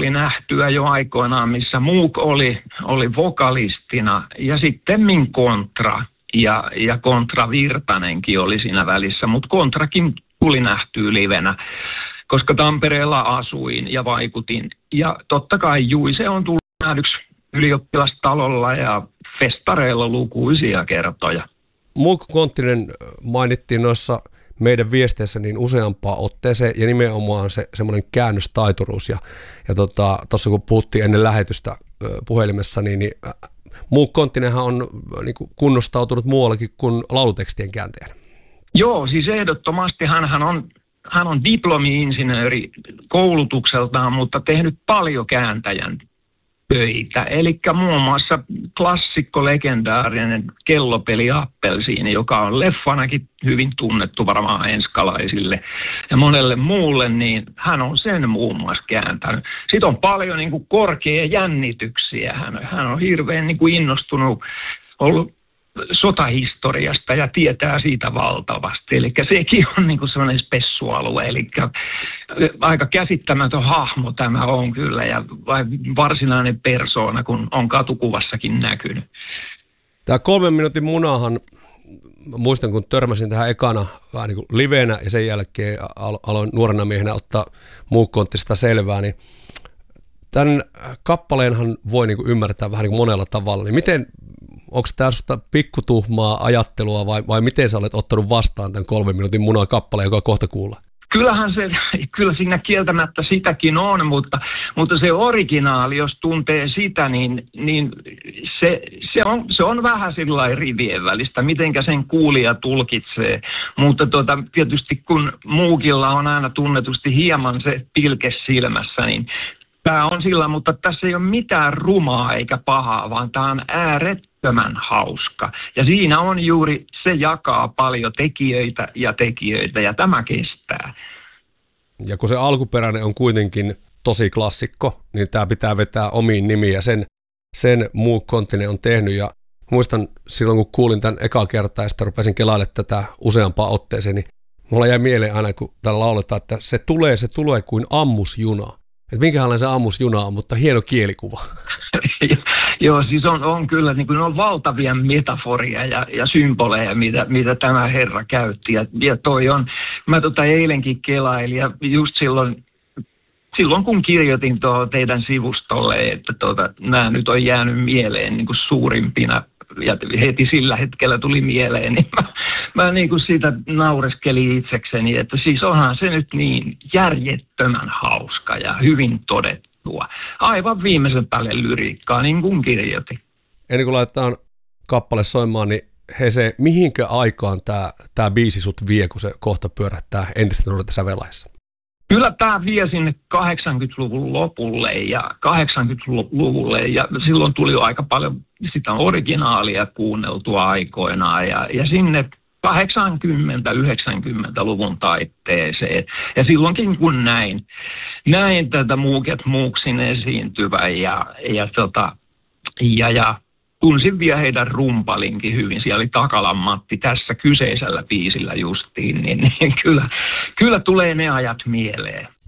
tuli nähtyä jo aikoinaan, missä Moog oli vokalistina ja sitten Kontra ja Kontra Virtanenkin oli siinä välissä, mutta Kontrakin tuli nähtyä livenä, koska Tampereella asuin ja vaikutin. Ja totta kai Juise on tullut nähdyksi ylioppilastalolla ja festareilla lukuisia kertoja. Moog Konttinen mainittiin noissa meidän viesteissä niin useampaan otteeseen ja nimenomaan se semmoinen käännöstaituruus. Ja tuossa kun puhuttiin ennen lähetystä puhelimessa, niin Moog Konttinenhan on niin kuin kunnostautunut muuallakin kuin laulutekstien kääntäjänä. Joo, siis ehdottomasti hän on diplomi-insinööri koulutukseltaan, mutta tehnyt paljon kääntäjän töitä. Eli muun muassa klassikko, legendaarinen Kellopeli Appelsiini, joka on leffanakin hyvin tunnettu varmaan enskalaisille ja monelle muulle, niin hän on sen muun muassa kääntänyt. Sitten on paljon niin kuin korkea jännityksiä. Hän on hirveän niin kuin innostunut, ollut sotahistoriasta ja tietää siitä valtavasti. Eli sekin on niin kuin sellainen spessualue, eli aika käsittämätön hahmo tämä on kyllä ja varsinainen persoona, kun on katukuvassakin näkynyt. Tämä 3 minuutin munahan, muistan kun törmäsin tähän ekana vähän niin kuin livenä ja sen jälkeen aloin nuorena miehenä ottaa Moog Konttista selvää, niin tämän kappaleenhan voi niin kuin ymmärtää vähän niin kuin monella tavalla. Niin onko tämä sinusta pikkutuhmaa ajattelua vai miten sä olet ottanut vastaan tämän 3 minuutin munakappaleen, joka kohta kuulla? Kyllä siinä kieltämättä sitäkin on, mutta se originaali, jos tuntee sitä, niin se on vähän sillä rivien välistä, mitenkä sen kuulija tulkitsee. Mutta tietysti kun Moogilla on aina tunnetusti hieman se pilke silmässä, niin tämä on sillä, mutta tässä ei ole mitään rumaa eikä pahaa, vaan tämä on äärettömän hauska. Ja siinä on juuri, se jakaa paljon tekijöitä ja tämä kestää. Ja kun se alkuperäinen on kuitenkin tosi klassikko, niin tämä pitää vetää omiin nimiin ja sen Moog Konttinen on tehnyt. Ja muistan silloin, kun kuulin tämän ekaa kertaa ja sitten rupesin kelailemaan tätä useampaan otteeseen, niin mulla jäi mieleen aina, kun täällä lauletaan, että se tulee kuin ammusjuna. Että minkälainen se ammusjuna on, mutta hieno kielikuva. Joo, siis on kyllä niin kuin on valtavia metaforia ja symboleja, mitä tämä herra käytti. Ja toi on, mä eilenkin kelailin ja just silloin kun kirjoitin tuohon teidän sivustolle, että nämä nyt on jäänyt mieleen niin kuin suurimpina ja heti sillä hetkellä tuli mieleen, niin mä niin kuin siitä naureskelin itsekseni, että siis onhan se nyt niin järjettömän hauska ja hyvin todettua. Aivan viimeisen päälle lyriikkaa, niin kuin kirjoitin. Ennen kuin laitetaan kappale soimaan, niin se mihinkä aikaan tämä biisi sut vie, kun se kohta pyörähtää entistä nuorta sävelaissa? Kyllä tämä vie sinne 80-luvun lopulle ja 80-luvulle ja silloin tuli jo aika paljon sitä originaalia kuunneltua aikoinaan ja sinne 80-90-luvun taitteeseen. Ja silloinkin kun näin tätä Moogsin esiintyvän ja tunsin vielä heidän rumpalinkin hyvin. Siellä oli Takalan Matti tässä kyseisellä biisillä justiin, niin kyllä tulee ne ajat mieleen.